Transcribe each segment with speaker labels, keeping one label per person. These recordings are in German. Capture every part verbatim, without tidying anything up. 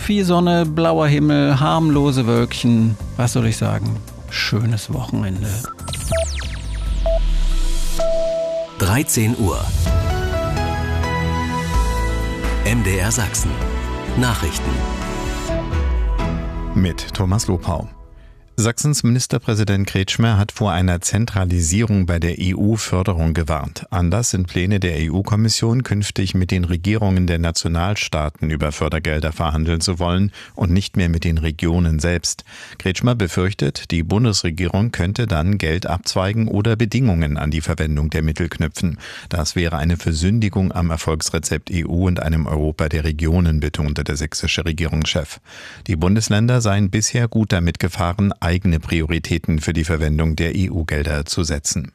Speaker 1: Viel Sonne, blauer Himmel, harmlose Wölkchen. Was soll ich sagen? Schönes Wochenende.
Speaker 2: dreizehn Uhr. M D R Sachsen. Nachrichten.
Speaker 3: Mit Thomas Lopau. Sachsens Ministerpräsident Kretschmer hat vor einer Zentralisierung bei der E U-Förderung gewarnt. Anlass sind Pläne der E U-Kommission, künftig mit den Regierungen der Nationalstaaten über Fördergelder verhandeln zu wollen und nicht mehr mit den Regionen selbst. Kretschmer befürchtet, die Bundesregierung könnte dann Geld abzweigen oder Bedingungen an die Verwendung der Mittel knüpfen. Das wäre eine Versündigung am Erfolgsrezept E U und einem Europa der Regionen, betonte der sächsische Regierungschef. Die Bundesländer seien bisher gut damit gefahren, eigene Prioritäten für die Verwendung der E U-Gelder zu setzen.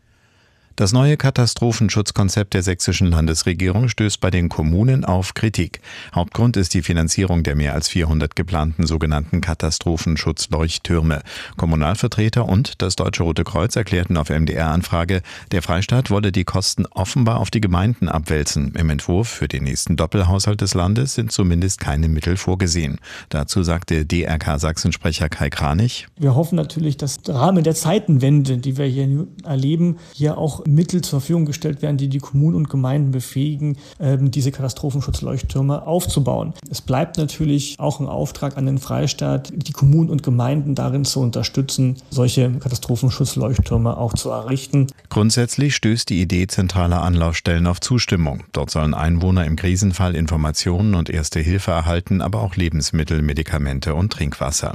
Speaker 3: Das neue Katastrophenschutzkonzept der sächsischen Landesregierung stößt bei den Kommunen auf Kritik. Hauptgrund ist die Finanzierung der mehr als vierhundert geplanten sogenannten Katastrophenschutzleuchttürme. Kommunalvertreter und das Deutsche Rote Kreuz erklärten auf M D R-Anfrage, der Freistaat wolle die Kosten offenbar auf die Gemeinden abwälzen. Im Entwurf für den nächsten Doppelhaushalt des Landes sind zumindest keine Mittel vorgesehen. Dazu sagte D R K-Sachsen-Sprecher Kai Kranich:
Speaker 4: Wir hoffen natürlich, dass im Rahmen der Zeitenwende, die wir hier erleben, hier auch Mittel zur Verfügung gestellt werden, die die Kommunen und Gemeinden befähigen, diese Katastrophenschutzleuchttürme aufzubauen. Es bleibt natürlich auch ein Auftrag an den Freistaat, die Kommunen und Gemeinden darin zu unterstützen, solche Katastrophenschutzleuchttürme auch zu errichten.
Speaker 3: Grundsätzlich stößt die Idee zentraler Anlaufstellen auf Zustimmung. Dort sollen Einwohner im Krisenfall Informationen und Erste Hilfe erhalten, aber auch Lebensmittel, Medikamente und Trinkwasser.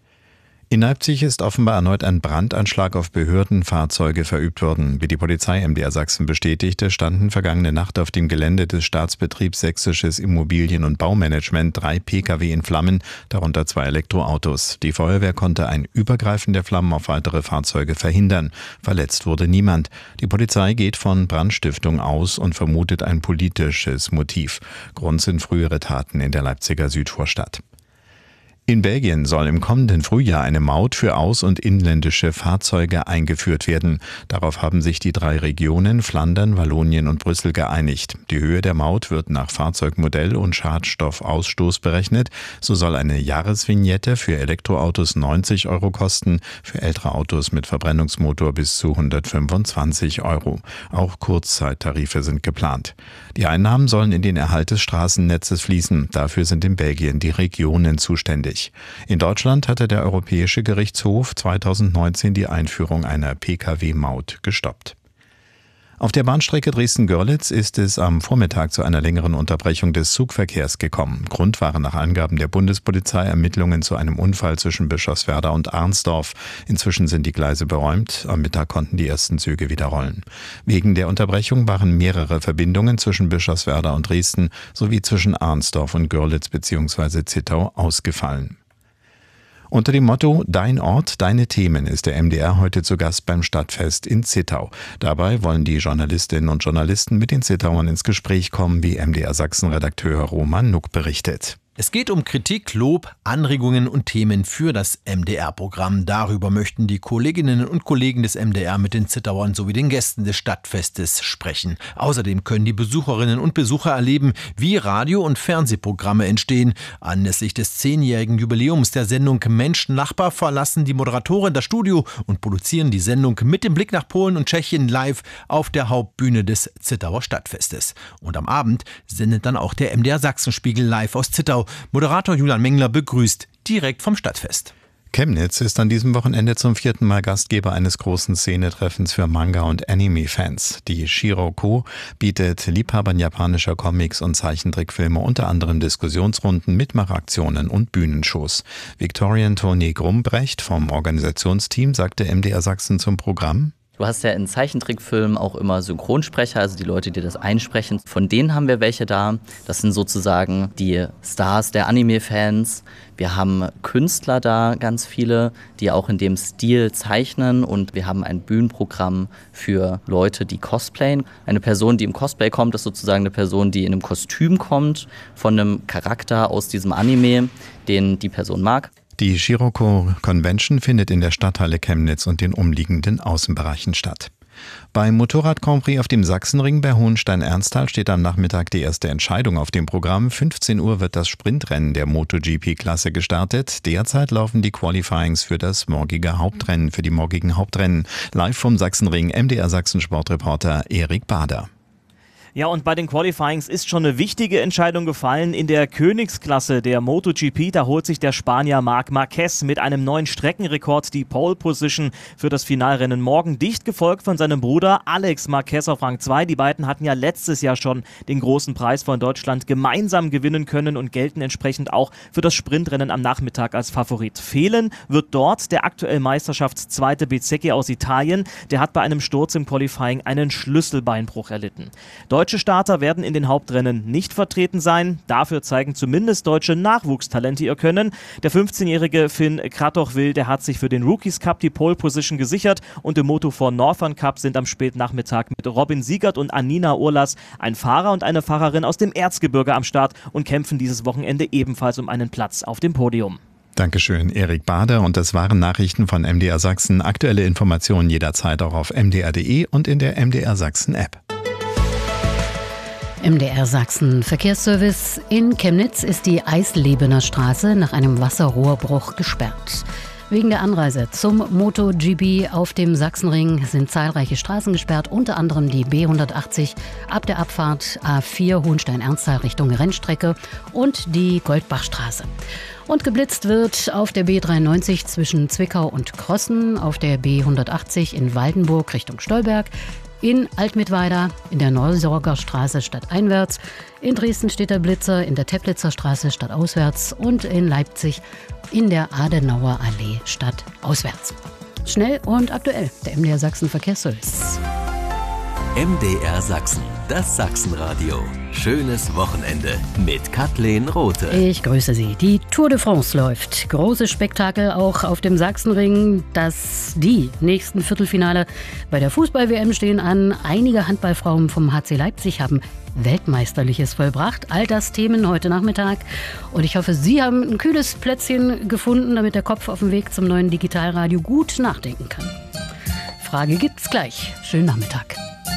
Speaker 3: In Leipzig ist offenbar erneut ein Brandanschlag auf Behördenfahrzeuge verübt worden. Wie die Polizei M D R Sachsen bestätigte, standen vergangene Nacht auf dem Gelände des Staatsbetriebs Sächsisches Immobilien- und Baumanagement drei Pkw in Flammen, darunter zwei Elektroautos. Die Feuerwehr konnte ein Übergreifen der Flammen auf weitere Fahrzeuge verhindern. Verletzt wurde niemand. Die Polizei geht von Brandstiftung aus und vermutet ein politisches Motiv. Grund sind frühere Taten in der Leipziger Südvorstadt. In Belgien soll im kommenden Frühjahr eine Maut für aus- und inländische Fahrzeuge eingeführt werden. Darauf haben sich die drei Regionen Flandern, Wallonien und Brüssel geeinigt. Die Höhe der Maut wird nach Fahrzeugmodell und Schadstoffausstoß berechnet. So soll eine Jahresvignette für Elektroautos neunzig Euro kosten, für ältere Autos mit Verbrennungsmotor bis zu hundertfünfundzwanzig Euro. Auch Kurzzeittarife sind geplant. Die Einnahmen sollen in den Erhalt des Straßennetzes fließen. Dafür sind in Belgien die Regionen zuständig. In Deutschland hatte der Europäische Gerichtshof zweitausendneunzehn die Einführung einer Pkw-Maut gestoppt. Auf der Bahnstrecke Dresden-Görlitz ist es am Vormittag zu einer längeren Unterbrechung des Zugverkehrs gekommen. Grund waren nach Angaben der Bundespolizei Ermittlungen zu einem Unfall zwischen Bischofswerda und Arnsdorf. Inzwischen sind die Gleise beräumt. Am Mittag konnten die ersten Züge wieder rollen. Wegen der Unterbrechung waren mehrere Verbindungen zwischen Bischofswerda und Dresden sowie zwischen Arnsdorf und Görlitz bzw. Zittau ausgefallen. Unter dem Motto »Dein Ort, deine Themen« ist der M D R heute zu Gast beim Stadtfest in Zittau. Dabei wollen die Journalistinnen und Journalisten mit den Zittauern ins Gespräch kommen, wie M D R Sachsen-Redakteur Roman Nuck berichtet.
Speaker 5: Es geht um Kritik, Lob, Anregungen und Themen für das M D R-Programm. Darüber möchten die Kolleginnen und Kollegen des M D R mit den Zittauern sowie den Gästen des Stadtfestes sprechen. Außerdem können die Besucherinnen und Besucher erleben, wie Radio- und Fernsehprogramme entstehen. Anlässlich des zehnjährigen Jubiläums der Sendung Mensch Nachbar verlassen die Moderatoren das Studio und produzieren die Sendung mit dem Blick nach Polen und Tschechien live auf der Hauptbühne des Zittauer Stadtfestes. Und am Abend sendet dann auch der M D R Sachsenspiegel live aus Zittau. Moderator Julian Mengler begrüßt direkt vom Stadtfest.
Speaker 3: Chemnitz ist an diesem Wochenende zum vierten Mal Gastgeber eines großen Szenetreffens für Manga- und Anime-Fans. Die Shiroko bietet Liebhabern japanischer Comics und Zeichentrickfilme unter anderem Diskussionsrunden, Mitmachaktionen und Bühnenshows. Viktorian Toni Grumbrecht vom Organisationsteam sagte M D R Sachsen zum Programm:
Speaker 6: Du hast ja in Zeichentrickfilmen auch immer Synchronsprecher, also die Leute, die das einsprechen. Von denen haben wir welche da. Das sind sozusagen die Stars der Anime-Fans. Wir haben Künstler da, ganz viele, die auch in dem Stil zeichnen. Und wir haben ein Bühnenprogramm für Leute, die cosplayen. Eine Person, die im Cosplay kommt, ist sozusagen eine Person, die in einem Kostüm kommt, von einem Charakter aus diesem Anime, den die Person mag.
Speaker 3: Die Shiroko Convention findet in der Stadthalle Chemnitz und den umliegenden Außenbereichen statt. Beim Motorrad-Grand Prix auf dem Sachsenring bei Hohenstein-Ernsthal steht am Nachmittag die erste Entscheidung auf dem Programm. fünfzehn Uhr wird das Sprintrennen der MotoGP-Klasse gestartet. Derzeit laufen die Qualifyings für das morgige Hauptrennen, für die morgigen Hauptrennen. Live vom Sachsenring, M D R Sachsen-Sportreporter Erik Bader.
Speaker 7: Ja, und bei den Qualifyings ist schon eine wichtige Entscheidung gefallen. In der Königsklasse der MotoGP, da holt sich der Spanier Marc Marquez mit einem neuen Streckenrekord die Pole Position für das Finalrennen morgen, dicht gefolgt von seinem Bruder Alex Marquez auf Rang zwei. Die beiden hatten ja letztes Jahr schon den großen Preis von Deutschland gemeinsam gewinnen können und gelten entsprechend auch für das Sprintrennen am Nachmittag als Favorit. Fehlen wird dort der aktuell Meisterschaftszweite Bezzecchi aus Italien. Der hat bei einem Sturz im Qualifying einen Schlüsselbeinbruch erlitten. Deutsche Starter werden in den Hauptrennen nicht vertreten sein. Dafür zeigen zumindest deutsche Nachwuchstalente ihr Können. Der fünfzehnjährige Finn Kratochwil, der hat sich für den Rookies Cup die Pole Position gesichert und im Moto vier Northern Cup sind am Spätnachmittag mit Robin Siegert und Anina Urlas ein Fahrer und eine Fahrerin aus dem Erzgebirge am Start und kämpfen dieses Wochenende ebenfalls um einen Platz auf dem Podium.
Speaker 3: Dankeschön, Erik Bader. Und das waren Nachrichten von M D R Sachsen. Aktuelle Informationen jederzeit auch auf m d r punkt d e und in der M D R Sachsen App.
Speaker 8: M D R Sachsen Verkehrsservice. In Chemnitz ist die Eislebener Straße nach einem Wasserrohrbruch gesperrt. Wegen der Anreise zum MotoGP auf dem Sachsenring sind zahlreiche Straßen gesperrt, unter anderem die B hundertachtzig ab der Abfahrt A vier Hohenstein-Ernsthal Richtung Rennstrecke und die Goldbachstraße. Und geblitzt wird auf der B dreiundneunzig zwischen Zwickau und Krossen, auf der B hundertachtzig in Waldenburg Richtung Stolberg, in Altmittweida, in der Neusorger Straße stadteinwärts, in Dresden steht der Blitzer, in der Teplitzer Straße stadtauswärts und in Leipzig in der Adenauer Allee stadtauswärts. Schnell und aktuell, der M D R Sachsen Verkehrsservice.
Speaker 2: M D R Sachsen, das Sachsenradio. Schönes Wochenende mit Kathleen Rothe.
Speaker 8: Ich grüße Sie. Die Tour de France läuft. Großes Spektakel auch auf dem Sachsenring. Das die nächsten Viertelfinale bei der Fußball-W M stehen an. Einige Handballfrauen vom H C Leipzig haben Weltmeisterliches vollbracht. All das Themen heute Nachmittag. Und ich hoffe, Sie haben ein kühles Plätzchen gefunden, damit der Kopf auf dem Weg zum neuen Digitalradio gut nachdenken kann. Frage gibt's gleich. Schönen Nachmittag.